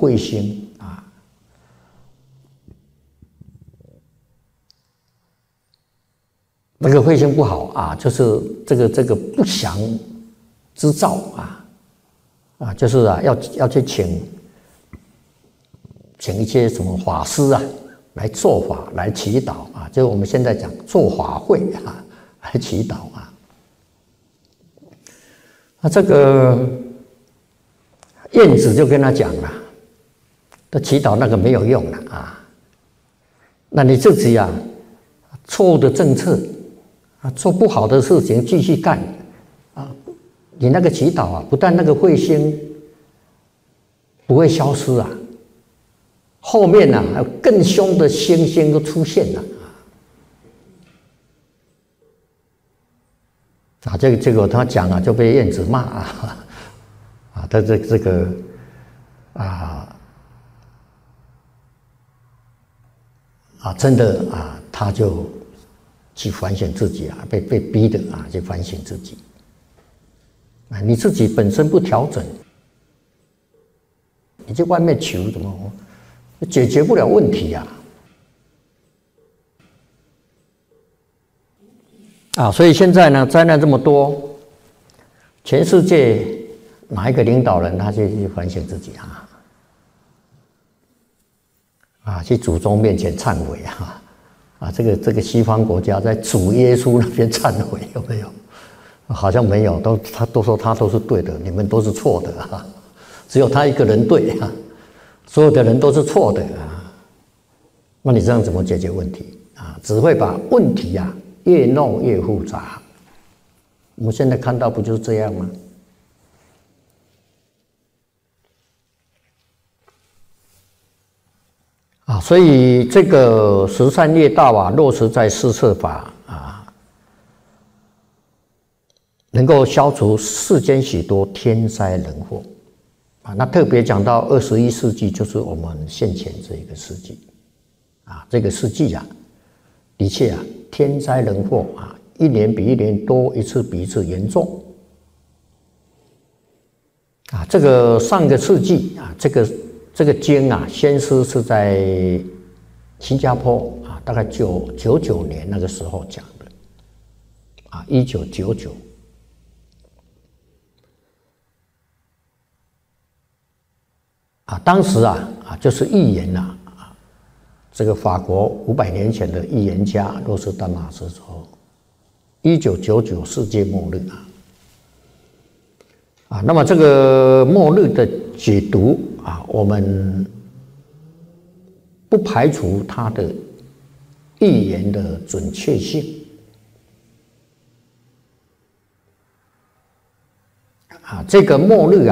彗星啊，那个彗星不好啊，就是这个不祥之兆啊，就是啊要去请一些什么法师啊来做法来祈祷啊，就是我们现在讲做法会啊来祈祷啊。那这个晏子就跟他讲了，他祈祷那个没有用了啊，那你自己啊错误的政策啊，做不好的事情继续干啊，你那个祈祷啊，不但那个彗星不会消失啊，后面呢还有更凶的星星都出现了啊！这个他讲啊，就被晏子骂啊，他这个真的啊，他就去反省自己啊，被逼的啊，去反省自己啊，你自己本身不调整，你在外面求怎么解决不了问题呀？所以现在呢，灾难这么多，全世界哪一个领导人他去反省自己去祖宗面前忏悔这个西方国家在主耶稣那边忏悔有没有？好像没有，他都说他都是对的，你们都是错的只有他一个人对所有的人都是错的那你这样怎么解决问题只会把问题越弄越复杂。我们现在看到不就是这样吗？所以这个十善业道落实在施设法能够消除世间许多天灾人祸那特别讲到21世纪，就是我们现前这一个世纪这个世纪的确天灾人祸一年比一年多，一次比一次严重这个上个世纪这个经先师是在新加坡大概99年那个时候讲的1999当时就是预言这个法国500年前的预言家诺斯丹马斯说1999世界末日那么这个末日的解读我们不排除它的预言的准确性这个末日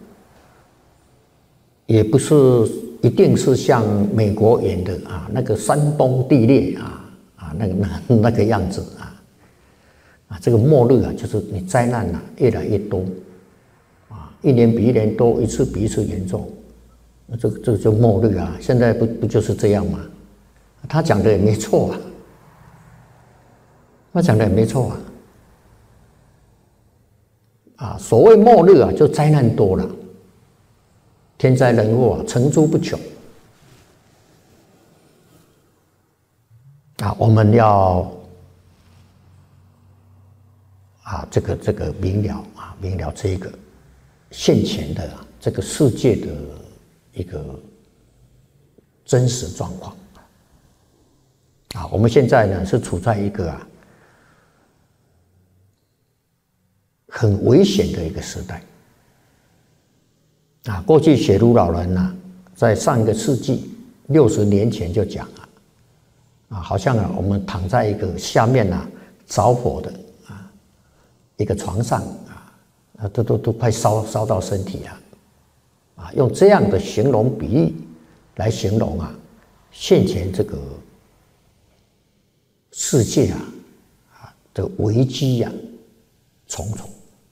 也不是一定是像美国演的那个山崩地裂那个样子这个末日就是你灾难越来越多一年比一年多，一次比一次严重，这个就末日现在不就是这样吗？他讲的也没错他讲的也没错所谓末日就灾难多了，天灾人祸层出不穷我们要这个明了这个现前的这个世界的一个真实状况我们现在呢是处在一个很危险的一个时代过去雪茹老人在上个世纪60年前就讲好像我们躺在一个下面着火的一个床上都快烧到身体了用这样的形容比喻来形容现前这个世界的危机重重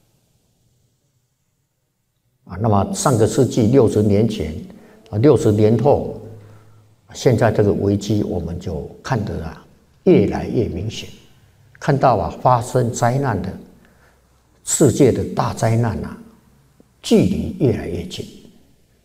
那么上个世纪60年前60年后，现在这个危机我们就看得越来越明显，看到发生灾难的世界的大灾难距离越来越近。